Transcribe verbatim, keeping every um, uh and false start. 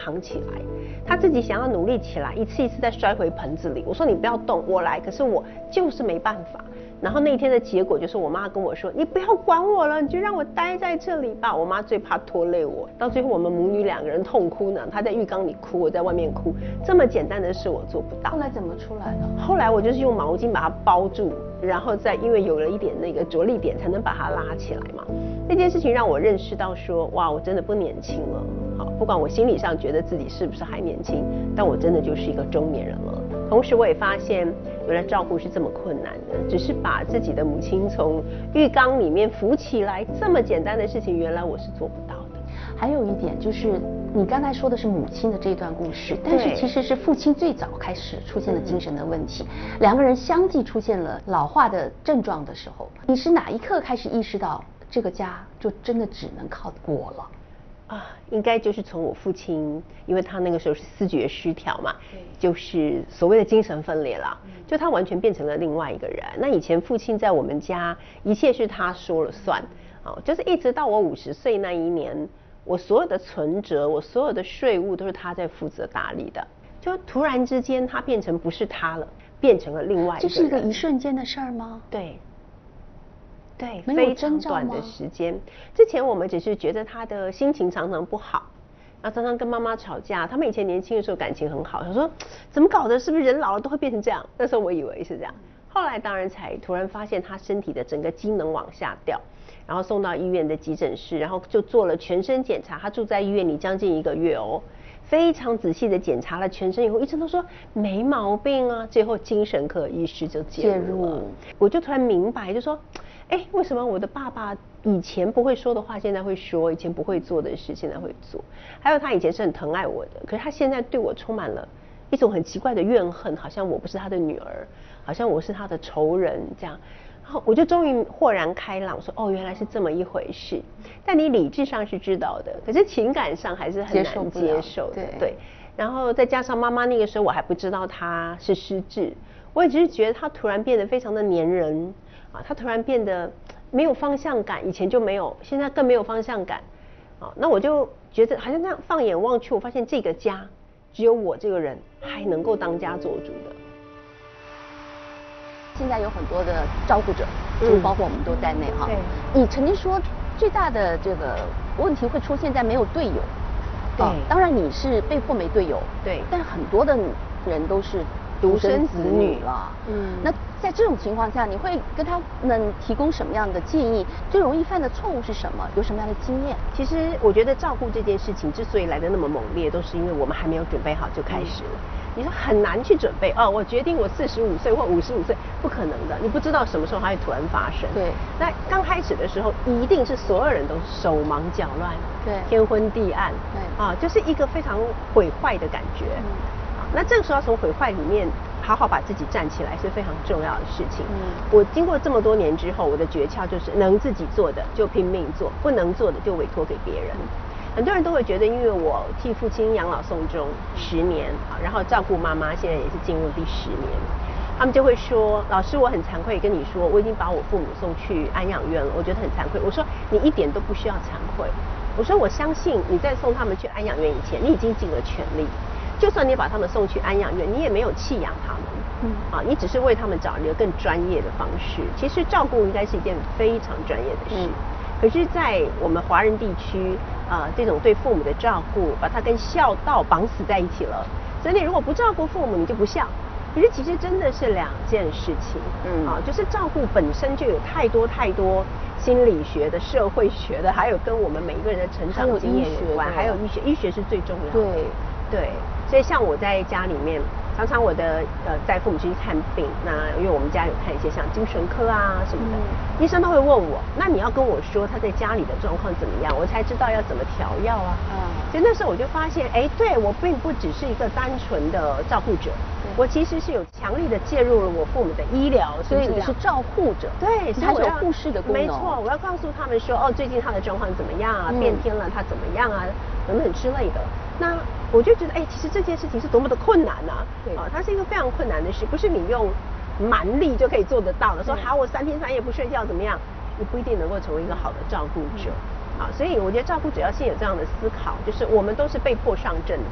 扛起来，他自己想要努力起来，一次一次再摔回盆子里。我说你不要动，我来，可是我就是没办法。然后那一天的结果就是我妈跟我说，你不要管我了，你就让我待在这里吧。我妈最怕拖累我，到最后我们母女两个人痛哭呢，她在浴缸里哭，我在外面哭，这么简单的事我做不到。 后来怎么出来的？ 后来我就是用毛巾把它包住，然后再因为有了一点那个着力点，才能把它拉起来嘛。那件事情让我认识到说，哇，我真的不年轻了。好，不管我心理上觉得自己是不是还年轻，但我真的就是一个中年人了。同时我也发现，原来照顾是这么困难的，只是把自己的母亲从浴缸里面扶起来，这么简单的事情，原来我是做不到的。 还有一点就是，你刚才说的是母亲的这段故事，但是其实是父亲最早开始出现了精神的问题，嗯、两个人相继出现了老化的症状的时候，你是哪一刻开始意识到这个家就真的只能靠我了？ 啊，应该就是从我父亲，因为他那个时候是思觉失调嘛，就是所谓的精神分裂啦，就他完全变成了另外一个人。那以前父亲在我们家，一切是他说了算，啊，就是一直到我五十岁那一年，我所有的存折，我所有的税务都是他在负责打理的。就突然之间，他变成不是他了，变成了另外一个人。 这是一个一瞬间的事儿吗？ 对。对，非常短的时间。之前我们只是觉得他的心情常常不好，然后常常跟妈妈吵架。他们以前年轻的时候感情很好，他说怎么搞的？是不是人老了都会变成这样？那时候我以为是这样，后来当然才突然发现他身体的整个机能往下掉，然后送到医院的急诊室，然后就做了全身检查。他住在医院里将近一个月哦，非常仔细的检查了全身以后，医生都说没毛病啊。最后精神科医师就介入了，我就突然明白，就说。哎，为什么我的爸爸以前不会说的话，现在会说；以前不会做的事，现在会做？还有他以前是很疼爱我的，可是他现在对我充满了一种很奇怪的怨恨，好像我不是他的女儿，好像我是他的仇人这样。然后我就终于豁然开朗，说哦，原来是这么一回事。但你理智上是知道的，可是情感上还是很难接受的。对。对。然后再加上妈妈那个时候我还不知道他是失智，我也只是觉得他突然变得非常的黏人。啊，他突然变得没有方向感，以前就没有，现在更没有方向感。啊，那我就觉得好像这样放眼望去，我发现这个家只有我这个人还能够当家做主的。 现在有很多的照顾者，就包括我们都在内哈。对。你曾经说最大的这个问题会出现在没有队友。对。啊，当然你是被迫没队友。对。但很多的人都是独生子女了。嗯。那在这种情况下，你会跟他们提供什么样的建议？最容易犯的错误是什么？有什么样的经验？ 其实我觉得照顾这件事情之所以来得那么猛烈，都是因为我们还没有准备好就开始了。嗯、你说很难去准备哦，我决定我四十五岁或五十五岁，不可能的，你不知道什么时候它会突然发生。对。那刚开始的时候，一定是所有人都手忙脚乱，对，天昏地暗，对，啊，就是一个非常毁坏的感觉。嗯。啊，那这个时候要从毁坏里面。好好把自己站起来是非常重要的事情。嗯，我经过这么多年之后，我的诀窍就是能自己做的就拼命做，不能做的就委托给别人。嗯、很多人都会觉得，因为我替父亲养老送终十年啊，然后照顾妈妈，现在也是进入第十年，他们就会说：“老师，我很惭愧跟你说，我已经把我父母送去安养院了，我觉得很惭愧。”我说：“你一点都不需要惭愧。”我说：“我相信你在送他们去安养院以前，你已经尽了全力。”就算你把他们送去安养院，你也没有弃养他们，嗯，啊，你只是为他们找了一个更专业的方式。其实照顾应该是一件非常专业的事，嗯、可是，在我们华人地区，啊、呃，这种对父母的照顾，把它跟孝道绑死在一起了。所以你如果不照顾父母，你就不孝。可是其实真的是两件事情，嗯，啊，就是照顾本身就有太多太多心理学的、社会学的，还有跟我们每一个人的成长经验有关，还有医学，医学是最重要的，对对。所以像我在家里面，常常我的呃在父母亲看病，那因为我们家有看一些像精神科啊什么的，嗯、医生都会问我，那你要跟我说他在家里的状况怎么样，我才知道要怎么调药啊。嗯，所以那时候我就发现，哎，对我并不只是一个单纯的照顾者，我其实是有强力的介入了我父母的医疗， 所以你是照护者， 对， 他有护士的功能。 没错，我要告诉他们说，哦，最近他的状况怎么样啊，嗯、变天了他怎么样啊，等等之类的。那我就觉得，哎，其实这件事情是多么的困难啊！对啊，它是一个非常困难的事，不是你用蛮力就可以做得到的。说好，我三天三夜不睡觉怎么样？你不一定能够成为一个好的照顾者。啊，所以我觉得照顾者要先有这样的思考，就是我们都是被迫上阵的。